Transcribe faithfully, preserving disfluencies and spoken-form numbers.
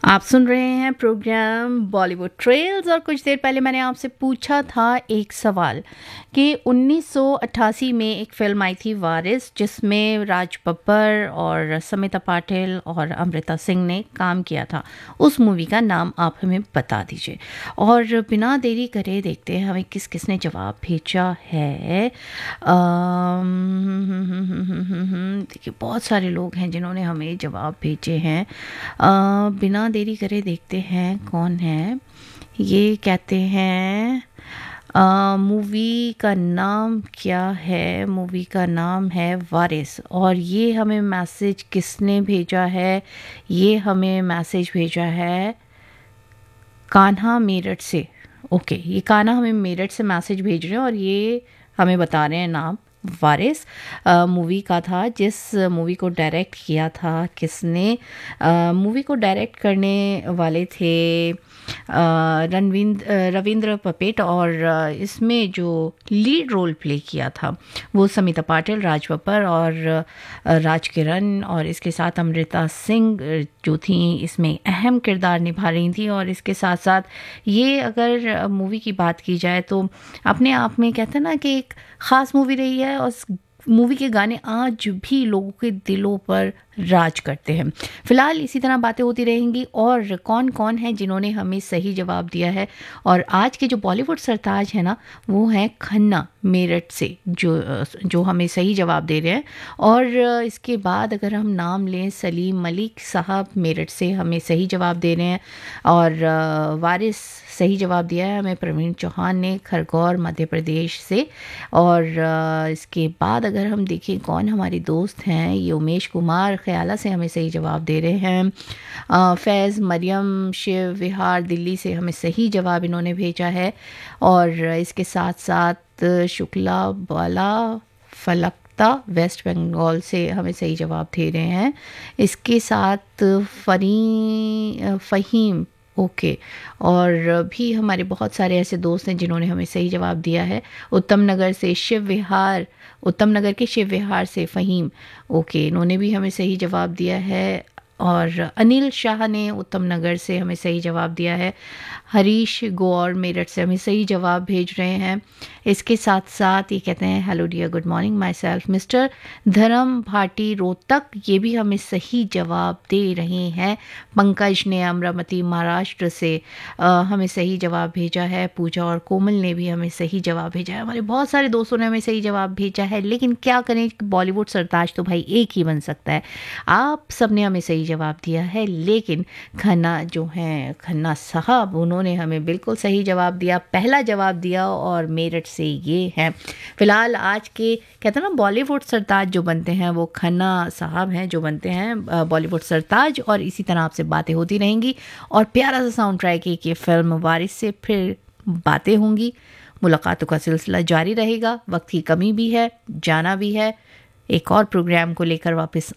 आप सुन रहे हैं प्रोग्राम बॉलीवुड ट्रेल्स और कुछ देर पहले मैंने आपसे पूछा था एक सवाल कि उन्नीस सौ अट्ठासी में एक फ़िल्म आई थी वारिस, जिसमें राज बब्बर और समिता पाटिल और अमृता सिंह ने काम किया था। उस मूवी का नाम आप हमें बता दीजिए। और बिना देरी करे देखते हैं हमें किस किस ने जवाब भेजा है। अम, देखिए बहुत सारे लोग हैं जिन्होंने हमें जवाब भेजे हैं। अ, बिना देरी करे देखते हैं कौन है। ये कहते हैं मूवी का नाम क्या है। मूवी का नाम है वारिस। और ये हमें मैसेज किसने भेजा है? ये हमें मैसेज भेजा है कान्हा मेरठ से। ओके, ये कान्हा हमें मेरठ से मैसेज भेज रहे हैं और ये हमें बता रहे हैं नाम वारिस मूवी का था। जिस मूवी को डायरेक्ट किया था किसने? मूवी को डायरेक्ट करने वाले थे रणविंद्र रविंद्र पपेट, और अ, इसमें जो लीड रोल प्ले किया था वो समिता पाटिल, राज बब्बर और अ, राज किरण, और इसके साथ अमृता सिंह अ, जो थी इसमें अहम किरदार निभा रही थी। और इसके साथ साथ ये अगर मूवी की बात की जाए तो अपने आप में कहते हैं ना कि एक ख़ास मूवी रही है, और मूवी के गाने आज भी लोगों के दिलों पर राज करते हैं। फिलहाल इसी तरह बातें होती रहेंगी। और कौन कौन है जिन्होंने हमें सही जवाब दिया है? और आज के जो बॉलीवुड सरताज है ना, वो है खन्ना मेरठ से, जो जो हमें सही जवाब दे रहे हैं। और इसके बाद अगर हम नाम लें, सलीम मलिक साहब मेरठ से हमें सही जवाब दे रहे हैं। और अ, वारिस सही जवाब दिया है हमें प्रवीण चौहान ने खरगौर मध्य प्रदेश से। और अ, इसके बाद अगर हम देखें कौन हमारे दोस्त हैं, ये उमेश कुमार ख्याला से हमें सही जवाब दे रहे हैं। अ, फैज़ मरियम शिव विहार दिल्ली से हमें सही जवाब इन्होंने भेजा है। और इसके साथ साथ शुक्ला बाला फलकता वेस्ट बंगाल से हमें सही जवाब दे रहे हैं। इसके साथ फरी फ़हीम, ओके। और भी हमारे बहुत सारे ऐसे दोस्त हैं जिन्होंने हमें सही जवाब दिया है। उत्तम नगर से शिव विहार, उत्तम नगर के शिव विहार से फ़हीम, ओके, इन्होंने भी हमें सही जवाब दिया है। और अनिल शाह ने उत्तम नगर से हमें सही जवाब दिया है। हरीश गौर मेरठ से हमें सही जवाब भेज रहे हैं। इसके साथ साथ ये कहते हैं hello dear good morning my self mister धर्म भाटी रोहतक, ये भी हमें सही जवाब दे रहे हैं। पंकज ने अमरावती महाराष्ट्र से अ, हमें सही जवाब भेजा है। पूजा और कोमल ने भी हमें सही जवाब भेजा है। हमारे बहुत सारे दोस्तों ने हमें सही जवाब भेजा है, लेकिन क्या करें, बॉलीवुड सरताज तो भाई एक ही बन सकता है। आप सबने हमें सही जवाब दिया है, लेकिन खन्ना जो हैं खन्ना साहब, उन्होंने हमें बिल्कुल सही जवाब दिया, पहला जवाब दिया, और मेरठ से ये हैं। फिलहाल आज के कहते हैं ना बॉलीवुड सरताज जो बनते हैं वो खन्ना साहब हैं जो बनते हैं बॉलीवुड सरताज। और इसी तरह आपसे बातें होती रहेंगी और प्यारा सा साउंड ट्रैक है कि फिल्म वारिस से फिर बातें होंगी। मुलाकातों का सिलसिला जारी रहेगा। वक्त की कमी भी है, जाना भी है। एक और प्रोग्राम को लेकर वापस